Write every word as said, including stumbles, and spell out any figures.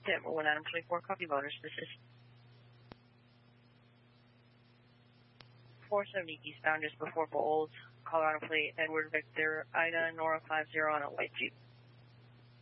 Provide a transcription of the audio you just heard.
Tim, one Adam twenty-four, copy bonus. This is four seventy eastbound just before Bowles, Colorado plate, Edward Victor, Ida, Nora five zero on a white Jeep.